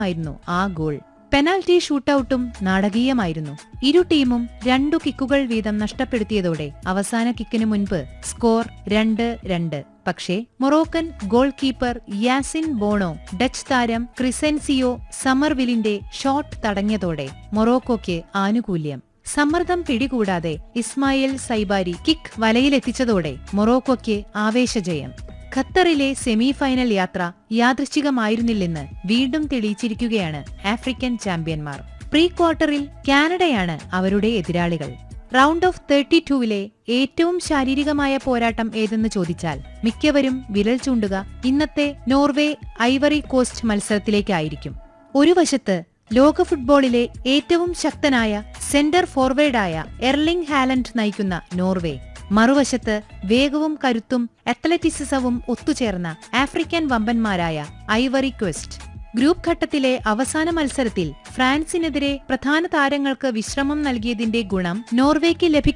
ആയിരുന്നു ആ goal. Penalty ഷൂട്ടൌട്ടും നാടകീയമായിരുന്നു. ഇരു ടീമും 2 കിക്കുകൾ വീതം നഷ്ടപ്പെടുത്തിയതോടെ അവസാന കിക്കിനു മുൻപ് സ്കോർ 2-2. പക്ഷേ Moroccan goal keeper Yasin ബോണോ Dutch താരം ക്രിസെൻസിയോ സമർവിലിന്റെ ഷോട്ട് തടഞ്ഞതോടെ മൊറോക്കോയ്ക്ക് ആനുകൂല്യം. സമ്മർദ്ദം പിടികൂടാതെ ഇസ്മായിൽ സൈബാരി കിക്ക് വലയിലെത്തിച്ചതോടെ മൊറോക്കോയ്ക്ക് ആവേശജയം. ഖത്തറിലെ സെമി ഫൈനൽ യാത്ര യാദൃശ്ചികമായിരുന്നില്ലെന്ന് വീണ്ടും തെളിയിച്ചിരിക്കുകയാണ് ആഫ്രിക്കൻ ചാമ്പ്യന്മാർ. പ്രീ ക്വാർട്ടറിൽ കാനഡയാണ് അവരുടെ എതിരാളികൾ. റൗണ്ട് ഓഫ് 32-ലെ ഏറ്റവും ശാരീരികമായ പോരാട്ടം ഏതെന്ന് ചോദിച്ചാൽ മിക്കവരും വിരൽ ചൂണ്ടുക ഇന്നത്തെ നോർവേ ഐവറി കോസ്റ്റ് മത്സരത്തിലേക്കായിരിക്കും. ഒരു വശത്ത് ലോക ഫുട്ബോളിലെ ഏറ്റവും ശക്തനായ സെന്റർ ഫോർവേഡായ എർലിംഗ് ഹാലൻഡ് നയിക്കുന്ന നോർവേ, മറുവശത്ത് വേഗവും കരുത്തും അത്ലറ്റിസിസവും ഒത്തുചേർന്ന ആഫ്രിക്കൻ വമ്പന്മാരായ ഐവറി കോസ്റ്റ്. ഗ്രൂപ്പ് ഘട്ടത്തിലെ അവസാന മത്സരത്തിൽ ഫ്രാൻസിനെതിരെ പ്രധാന താരങ്ങൾക്ക് വിശ്രമം നൽകിയതിന്റെ ഗുണം നോർവേക്ക് ലഭിക്കും.